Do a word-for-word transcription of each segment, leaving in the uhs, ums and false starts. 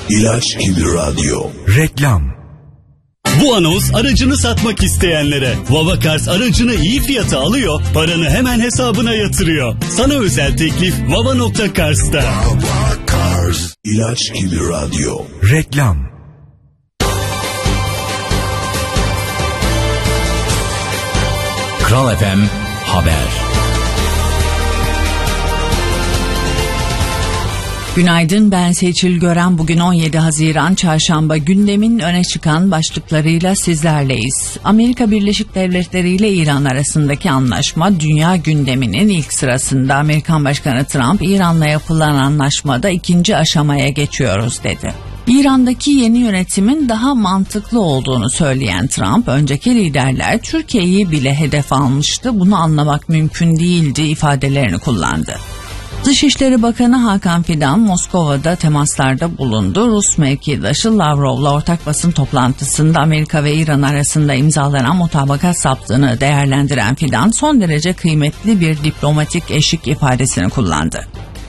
İlaç gibi radyo. Reklam. Bu anons aracını satmak isteyenlere. Vavacars aracını iyi fiyata alıyor, paranı hemen hesabına yatırıyor. Sana özel teklif Vava nokta Cars'ta. Vavacars. İlaç gibi radyo. Reklam. Kral F M Haber. Günaydın, ben Seçil Gören. Bugün on yedi Haziran Çarşamba. Gündemin öne çıkan başlıklarıyla sizlerleyiz. Amerika Birleşik Devletleri ile İran arasındaki anlaşma dünya gündeminin ilk sırasında. Amerikan Başkanı Trump, İran'la yapılan anlaşmada ikinci aşamaya geçiyoruz dedi. İran'daki yeni yönetimin daha mantıklı olduğunu söyleyen Trump, önceki liderler Türkiye'yi bile hedef almıştı, bunu anlamak mümkün değildi ifadelerini kullandı. Dışişleri Bakanı Hakan Fidan Moskova'da temaslarda bulundu. Rus mevkidaşı Lavrov'la ortak basın toplantısında Amerika ve İran arasında imzalanan mutabakat saptığını değerlendiren Fidan, son derece kıymetli bir diplomatik eşik ifadesini kullandı.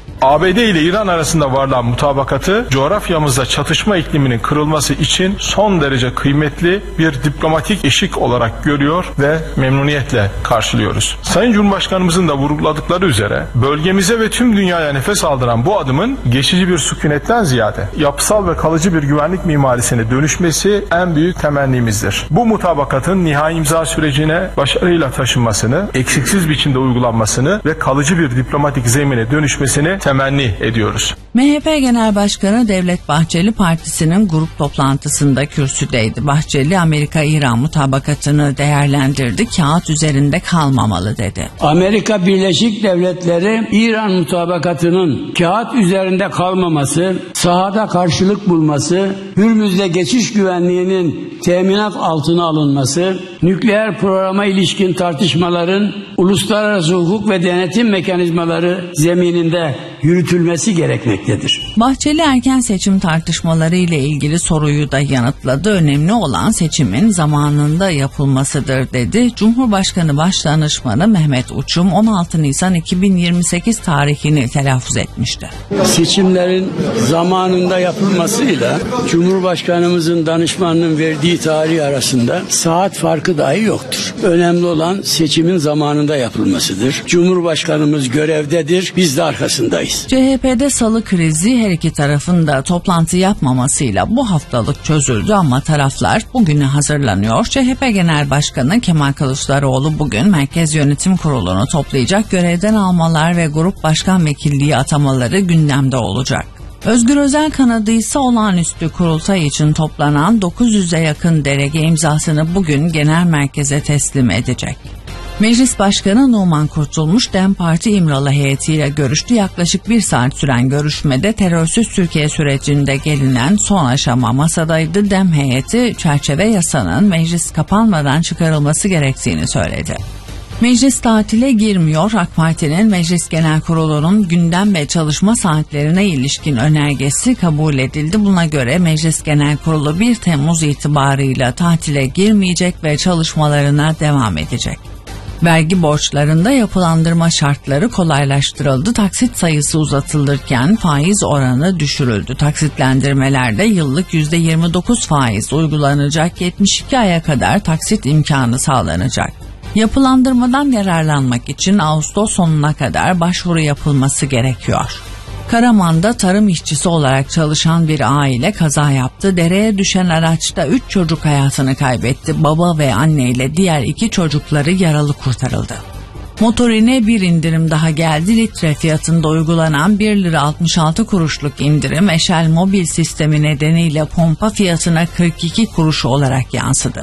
A B D ile İran arasında varılan mutabakatı coğrafyamızda çatışma ikliminin kırılması için son derece kıymetli bir diplomatik eşik olarak görüyor ve memnuniyetle karşılıyoruz. Sayın Cumhurbaşkanımızın da vurguladıkları üzere bölgemize ve tüm dünyaya nefes aldıran bu adımın geçici bir sükunetten ziyade yapısal ve kalıcı bir güvenlik mimarisine dönüşmesi en büyük temennimizdir. Bu mutabakatın nihai imza sürecine başarıyla taşınmasını, eksiksiz biçimde uygulanmasını ve kalıcı bir diplomatik zemine dönüşmesini temenni ediyoruz. M H P Genel Başkanı Devlet Bahçeli partisinin grup toplantısında kürsüdeydi. Bahçeli, Amerika-İran mutabakatını değerlendirdi, kağıt üzerinde kalmamalı dedi. Amerika Birleşik Devletleri İran mutabakatının kağıt üzerinde kalmaması, sahada karşılık bulması, Hürmüz'de geçiş güvenliğinin teminat altına alınması, nükleer programa ilişkin tartışmaların uluslararası hukuk ve denetim mekanizmaları zemininde yürütülmesi gerekmektedir. Bahçeli erken seçim tartışmaları ile ilgili soruyu da yanıtladı. Önemli olan seçimin zamanında yapılmasıdır dedi. Cumhurbaşkanı Başdanışmanı Mehmet Uçum on altı Nisan iki bin yirmi sekiz tarihini telaffuz etmişti. Seçimlerin zamanında yapılmasıyla Cumhurbaşkanımızın danışmanının verdiği tarih arasında saat farkı dahi yoktur. Önemli olan seçimin zamanında yapılmasıdır. Cumhurbaşkanımız görevdedir, biz de arkasındayız. C H P'de salı krizi her iki tarafın da toplantı yapmamasıyla bu haftalık çözüldü ama taraflar bugüne hazırlanıyor. C H P Genel Başkanı Kemal Kılıçdaroğlu bugün Merkez Yönetim Kurulu'nu toplayacak, görevden almalar ve grup başkan vekilliği atamaları gündemde olacak. Özgür Özel kanadı ise olağanüstü kurultay için toplanan dokuz yüze yakın delege imzasını bugün genel merkeze teslim edecek. Meclis Başkanı Numan Kurtulmuş, DEM Parti İmralı heyetiyle görüştü. Yaklaşık bir saat süren görüşmede terörsüz Türkiye sürecinde gelinen son aşama masadaydı. DEM heyeti çerçeve yasanın meclis kapanmadan çıkarılması gerektiğini söyledi. Meclis tatile girmiyor. AK Parti'nin Meclis Genel Kurulu'nun gündem ve çalışma saatlerine ilişkin önergesi kabul edildi. Buna göre Meclis Genel Kurulu bir Temmuz itibarıyla tatile girmeyecek ve çalışmalarına devam edecek. Vergi borçlarında yapılandırma şartları kolaylaştırıldı. Taksit sayısı uzatılırken faiz oranı düşürüldü. Taksitlendirmelerde yıllık yüzde yirmi dokuz faiz uygulanacak, yetmiş iki aya kadar taksit imkanı sağlanacak. Yapılandırmadan yararlanmak için Ağustos sonuna kadar başvuru yapılması gerekiyor. Karaman'da tarım işçisi olarak çalışan bir aile kaza yaptı. Dereye düşen araçta üç çocuk hayatını kaybetti. Baba ve anne ile diğer iki çocukları yaralı kurtarıldı. Motorine bir indirim daha geldi. Litre fiyatında uygulanan bir lira altmış altı kuruşluk indirim Eşel mobil sistemi nedeniyle pompa fiyatına kırk iki kuruş olarak yansıdı.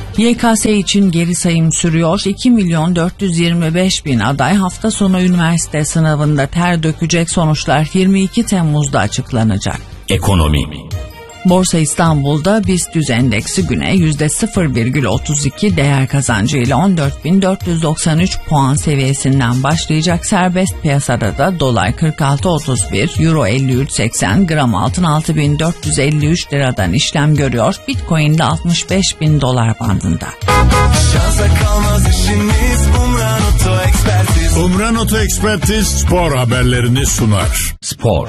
Y K S için geri sayım sürüyor. iki milyon dört yüz yirmi beş bin aday hafta sonu üniversite sınavında ter dökecek, sonuçlar yirmi iki Temmuz'da açıklanacak. Ekonomi. Borsa İstanbul'da BIST yüz endeksi güne yüzde sıfır virgül otuz iki değer kazancıyla on dört bin dört yüz doksan üç puan seviyesinden başlayacak. Serbest piyasada da dolar kırk altı otuz bir, euro elli üç seksen, gram altın altı bin dört yüz elli üç liradan işlem görüyor. Bitcoin de altmış beş bin dolar bandında. Şansa kalmaz işimiz, Umran Oto Ekspertiz. Umran Oto Ekspertiz spor haberlerini sunar. Spor.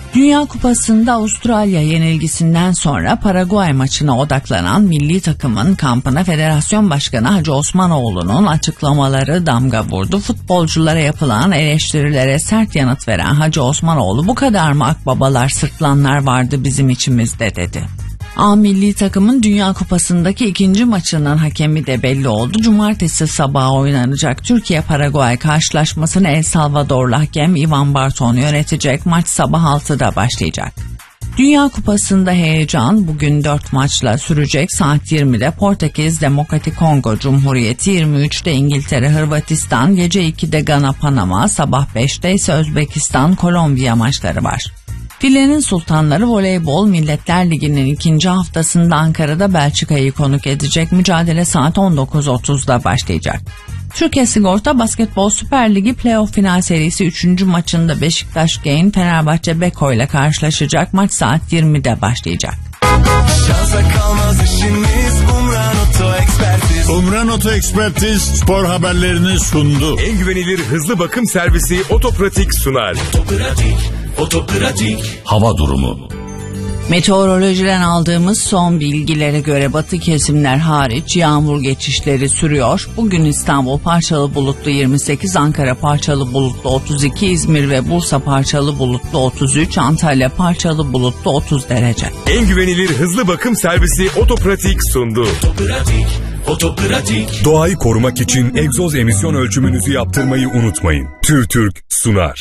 Dünya Kupası'nda Avustralya yenilgisinden sonra Paraguay maçına odaklanan milli takımın kampına Federasyon Başkanı Hacı Osmanoğlu'nun açıklamaları damga vurdu. Futbolculara yapılan eleştirilere sert yanıt veren Hacı Osmanoğlu, "Bu kadar mı akbabalar, sırtlanlar vardı bizim içimizde?" dedi. A milli takımın Dünya Kupası'ndaki ikinci maçının hakemi de belli oldu. Cumartesi sabahı oynanacak Türkiye-Paraguay karşılaşmasını El Salvadorlu hakem Ivan Barton yönetecek. Maç sabah altıda başlayacak. Dünya Kupası'nda heyecan bugün dört maçla sürecek. Saat yirmide Portekiz Demokratik Kongo Cumhuriyeti, yirmi üçte İngiltere Hırvatistan, gece ikide Gana Panama, sabah beşte ise Özbekistan Kolombiya maçları var. Filenin Sultanları Voleybol Milletler Ligi'nin ikinci haftasında Ankara'da Belçika'yı konuk edecek. Mücadele saat on dokuz otuzda başlayacak. Türkiye Sigorta Basketbol Süper Ligi Playoff Final Serisi üçüncü maçında Beşiktaş Gain Fenerbahçe Beko ile karşılaşacak. Maç saat yirmide başlayacak. Şansa kalmaz işimiz Umran Oto Ekspertiz. Umran Oto Ekspertiz spor haberlerini sundu. En güvenilir hızlı bakım servisi Otopratik sunar. Otopratik, otopratik. Hava durumu. Meteorolojiden aldığımız son bilgilere göre batı kesimler hariç yağmur geçişleri sürüyor. Bugün İstanbul parçalı bulutlu yirmi sekiz, Ankara parçalı bulutlu otuz iki, İzmir ve Bursa parçalı bulutlu otuz üç, Antalya parçalı bulutlu otuz derece. En güvenilir hızlı bakım servisi Otopratik sundu. Otopratik, otopratik. Doğayı korumak için egzoz emisyon ölçümünüzü yaptırmayı unutmayın. TÜRTÜRK sunar.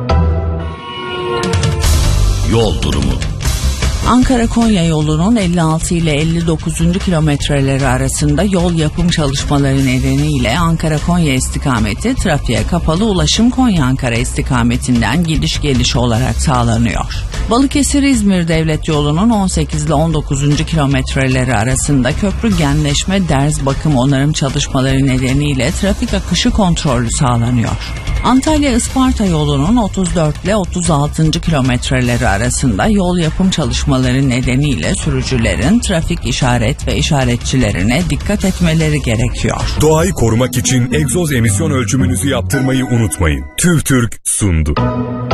Yol durumu. Ankara-Konya yolunun elli altı ile elli dokuzuncu kilometreleri arasında yol yapım çalışmaları nedeniyle Ankara-Konya istikameti trafiğe kapalı, ulaşım Konya-Ankara istikametinden gidiş geliş olarak sağlanıyor. Balıkesir-İzmir Devlet Yolu'nun on sekiz ile on dokuzuncu kilometreleri arasında köprü genleşme, derz bakım onarım çalışmaları nedeniyle trafik akışı kontrollü sağlanıyor. Antalya-Isparta yolunun otuz dört ile otuz altıncı kilometreleri arasında yol yapım çalışmaları nedeniyle sürücülerin trafik işaret ve işaretçilerine dikkat etmeleri gerekiyor. Doğayı korumak için egzoz emisyon ölçümünüzü yaptırmayı unutmayın. TÜRTÜRK sundu.